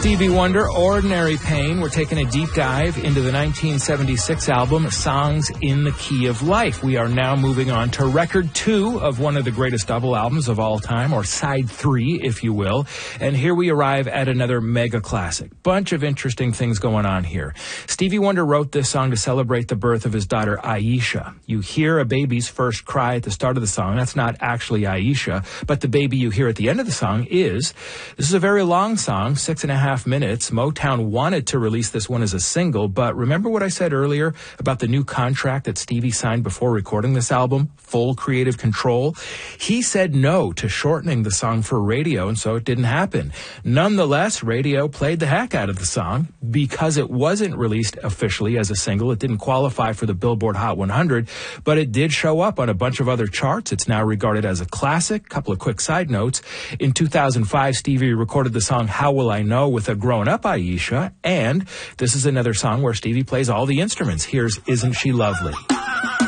Stevie Wonder, Ordinary Pain. We're taking a deep dive into the 1976 album, Songs in the Key of Life. We are now moving on to record 2 of one of the greatest double albums of all time, or side 3, if you will. And here we arrive at another mega classic. Bunch of interesting things going on here. Stevie Wonder wrote this song to celebrate the birth of his daughter, Aisha. You hear a baby's first cry at the start of the song. That's not actually Aisha, but the baby you hear at the end of the song is. This is a very long song, 6.5 minutes. Motown wanted to release this one as a single, but remember what I said earlier about the new contract that Stevie signed before recording this album? Full creative control. He said no to shortening the song for radio, and so it didn't happen. Nonetheless, radio played the heck out of the song because it wasn't released officially as a single. It didn't qualify for the Billboard Hot 100, but it did show up on a bunch of other charts. It's now regarded as a classic. Couple of quick side notes. In 2005, Stevie recorded the song How Will I Know with a grown-up Aisha, and this is another song where Stevie plays all the instruments. Here's Isn't She Lovely?